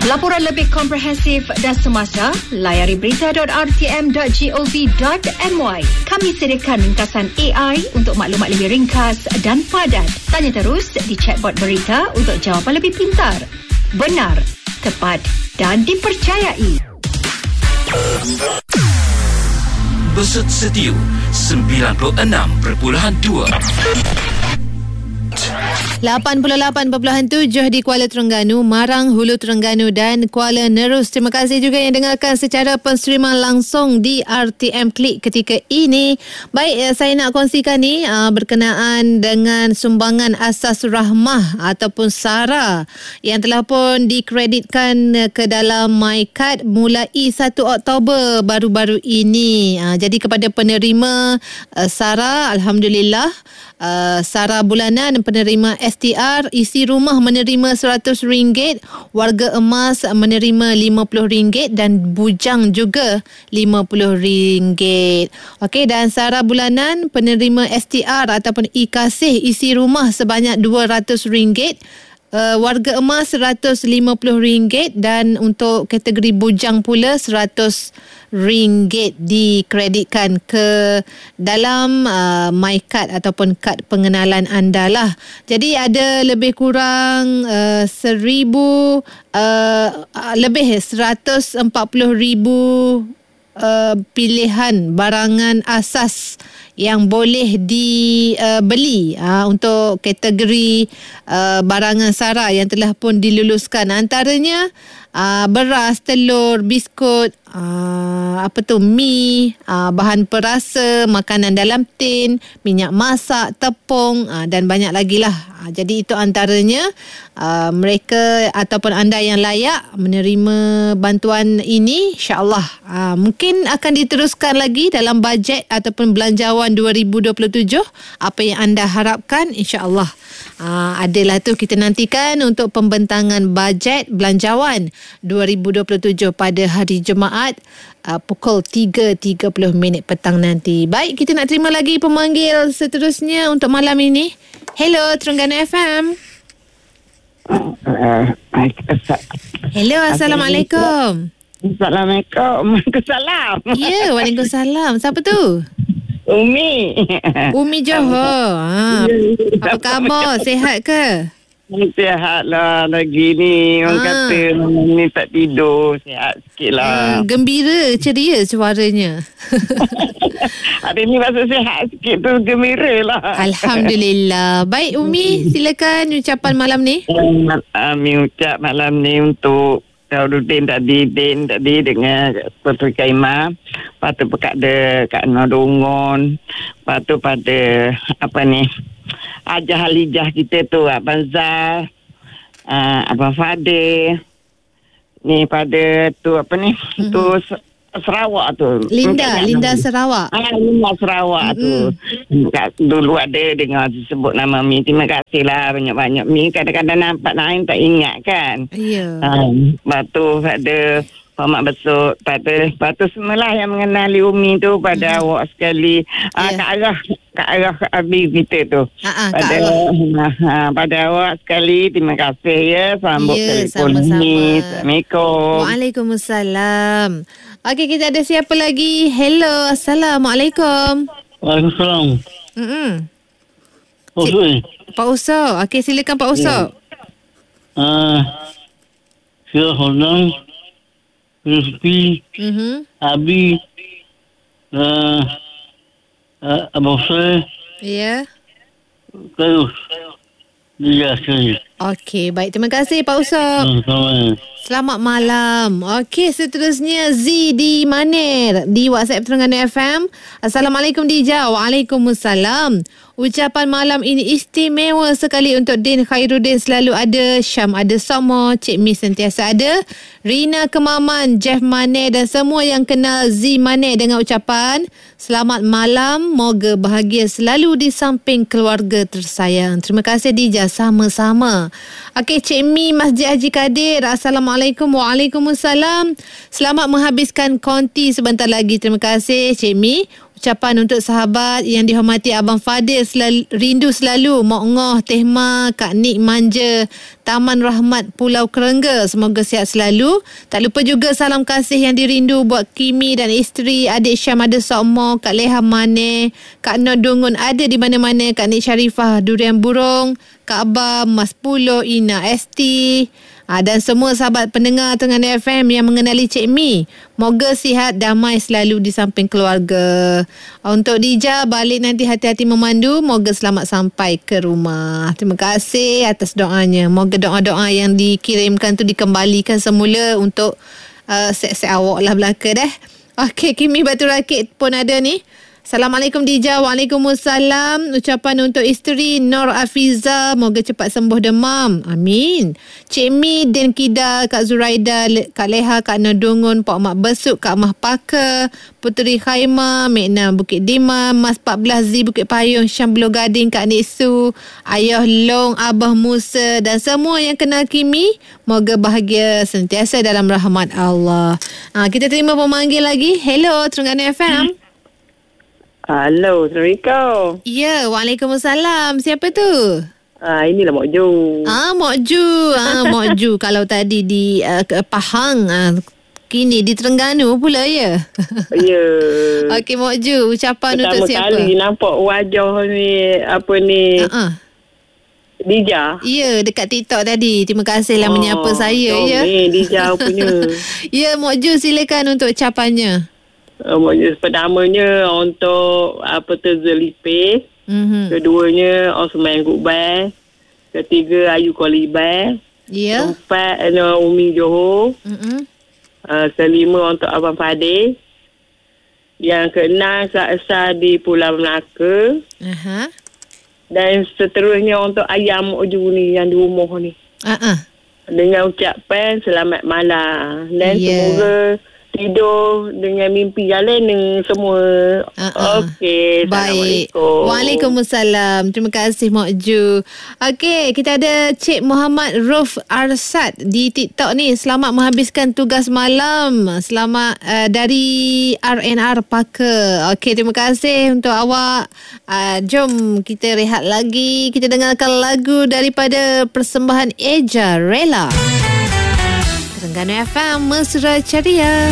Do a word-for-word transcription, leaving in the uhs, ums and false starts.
Laporan lebih komprehensif dan semasa, layari berita dot r t m dot gov dot m y. Kami sediakan ringkasan A I untuk maklumat lebih ringkas dan padat. Tanya terus di chatbot berita untuk jawapan lebih pintar, benar, tepat dan dipercayai. Besut Setiu sembilan puluh enam perpuluhan dua. lapan puluh lapan perpuluhan tujuh di Kuala Terengganu, Marang, Hulu Terengganu dan Kuala Nerus. Terima kasih juga yang dengarkan secara penstreaman langsung di R T M Klik ketika ini. Baik, saya nak kongsikan ni berkenaan dengan sumbangan asas rahmah ataupun SARA yang telah pun dikreditkan ke dalam MyKad mulai satu Oktober baru-baru ini. Jadi kepada penerima SARA, Alhamdulillah, SARA bulanan, penerima S T R, isi rumah menerima seratus ringgit, warga emas menerima lima puluh ringgit dan bujang juga lima puluh ringgit. Okey, dan SARA bulanan, penerima S T R ataupun e-kasih, isi rumah sebanyak dua ratus ringgit, Uh, warga emas seratus lima puluh ringgit dan untuk kategori bujang pula seratus ringgit dikreditkan ke dalam uh, MyKad ataupun kad pengenalan anda lah. Jadi ada lebih kurang uh, seribu uh, lebih seratus empat puluh ribu uh, pilihan barangan asas yang boleh dibeli uh, uh, untuk kategori uh, barangan SARA yang telah pun diluluskan. Antaranya uh, beras, telur, biskut, uh, apa tu, mi, uh, bahan perasa, makanan dalam tin, minyak masak, tepung uh, dan banyak lagi lah. Uh, jadi itu antaranya uh, mereka ataupun anda yang layak menerima bantuan ini, insyaAllah uh, mungkin akan diteruskan lagi dalam bajet ataupun belanjawan dua ribu dua puluh tujuh. Apa yang anda harapkan, insyaAllah uh, adalah tu kita nantikan untuk pembentangan bajet belanjawan dua ribu dua puluh tujuh pada hari Jumaat uh, pukul tiga tiga puluh minit petang nanti. Baik, kita nak terima lagi pemanggil seterusnya untuk malam ini. Hello, Terengganu F M. Uh, Hello, Assalamualaikum. Assalamualaikum. Waalaikumsalam. Ya, Waalaikumsalam. Siapa tu? Umi. Umi Johor. Ha. Apa khabar? Sihat ke? Sihat lah lagi ni. Orang ha. kata ni tak tidur. Sihat sikit lah. Hmm, gembira, ceria suaranya. Hari ni masa sihat sikit tu gembira lah. Alhamdulillah. Baik Umi, silakan ucapan malam ni. Kami ucap malam ni untuk Daududin tadi, Din tadi dengan Puteri Kaimah. Lepas tu pada Kak Nodongon. Lepas tu pada apa ni, Ajah Halijah kita tu, Abang Zal, uh, Abang Fadil. Ni pada tu apa ni, mm-hmm. tu Sarawak tu. Linda, Mungkin Linda nama. Sarawak. Ah, Linda Sarawak mm-hmm. tu. Dulu ada dengar disebut nama Mi. Terima kasih lah banyak-banyak Mi. Kadang-kadang nampak lain tak ingat kan. Ya. Yeah. Um, lepas tu ada Pak Mak Besut. Lepas tu, lepas tu semualah yang mengenali Umi tu pada mm-hmm. awak sekali. Yeah. Uh, Kak Arah, Kak Arah Abi kita tu. Ha-ha, pada, uh, pada awak sekali, terima kasih ya. Sambut ya, telefon ni. Assalamualaikum. Waalaikumsalam. Okey, kita ada siapa lagi? Hello, Assalamualaikum. Waalaikumsalam. Mm-mm. Oh, si- Pak Uso. Okey, silakan Pak Uso. Ah, uh, Sila Hodang, Rizki, Mhm. Abi, uh, uh, Abang Syed, Ya. Terus. Dia sekali. Okey, baik. Terima kasih Pak Uso. Sama-sama. Selamat malam. Okey, seterusnya Z di Manir di WhatsApp Terengganu F M. Assalamualaikum Dija. Waalaikumsalam. Ucapan malam ini istimewa sekali untuk Din Khairuddin selalu ada, Syam ada sama, Cik Mi sentiasa ada, Rina Kemaman, Jeff Manir dan semua yang kenal Z Manir dengan ucapan selamat malam, moga bahagia selalu di samping keluarga tersayang. Terima kasih Dija, sama-sama. Okey, Cik Mi Masjid Haji Kadir. Assalamualaikum. Waalaikumsalam. Selamat menghabiskan konti sebentar lagi. Terima kasih Cik Mi. ucapan untuk sahabat yang dihormati Abang Fadil, selalu, rindu selalu Mok Ngoh, Teh Ma, Kak Nik Manja, Taman Rahmat Pulau Kerengga. Semoga sihat selalu. Tak lupa juga salam kasih yang dirindu buat Kimi dan isteri, adik Syam ada Sokmo, Kak Leha Mane, Kak Nur Dungun ada di mana-mana, Kak Nik Sharifah Durian Burung, Kak Abah, Mas Pulo, Ina S T, ha, dan semua sahabat pendengar Terengganu F M yang mengenali Cik Mi. Moga sihat, damai selalu di samping keluarga. Untuk Dija, balik nanti hati-hati memandu. Moga selamat sampai ke rumah. Terima kasih atas doanya. Moga doa-doa yang dikirimkan tu dikembalikan semula untuk uh, set-set awak lah belaka dah. Okey, Kimi Batu Rakit pun ada ni. Assalamualaikum Dija. Waalaikumsalam. Ucapan untuk isteri Nur Afiza, moga cepat sembuh demam. Amin. Cik Mi, Den Kida, Kak Zuraida, Kak Leha, Kak Nodungun, Pak Mak Besuk, Kak Mah Paka, Puteri Khaimah, Mekna Bukit Dimam, Mas empat belas Z Bukit Payung, Syam Beluh Gading, Kak Niksu, Ayah Long, Abah Musa dan semua yang kenal Kimi, moga bahagia sentiasa dalam rahmat Allah. Ha, kita terima pemanggil lagi. Hello Terengganu F M. Hello, Assalamualaikum. Ya, Waalaikumsalam. Siapa tu? Ah, inilah Mok Ju. Ah, Mok Ju. Ah, Mok Ju. Kalau tadi di uh, Pahang, uh, kini di Terengganu pula ya? Ya. Okey, Mok Ju. Ucapan Pertama untuk siapa? Pertama kali nampak wajah ni, apa ni, Uh-uh. Dija. Ya, dekat TikTok tadi. Terima kasihlah Oh, menyapa saya ya. Ni Dija punya. Ya, Mok Ju, silakan untuk ucapannya. Uh, pertamanya untuk apa tu Zulipis. Mhm. Keduanya Osman Gubay. Ketiga Ayu Kolibay. Ya. Keempat uh, Umi Johor. Mhm. Uh, kelima untuk Abang Fadil. Yang keenam Kak Esa di Pulau Melaka. Aha. Dan seterusnya untuk ayam Mok Ju ni yang di rumah ni. Uh-uh. Dengan ucapan selamat malam. Dan Ya. semoga tidur dengan mimpi jalan dengan semua. Uh-uh. Okey. Baik. Assalamualaikum. Waalaikumsalam. Terima kasih Mok Ju. Okey, kita ada Cik Muhammad Ruf Arsad di TikTok ni. Selamat menghabiskan tugas malam. Selamat uh, dari R N R Parker. Okey, terima kasih untuk awak. Uh, jom kita rehat lagi. Kita dengarkan lagu daripada persembahan Eja Rela. Terengganu F M, Mesra Ceria.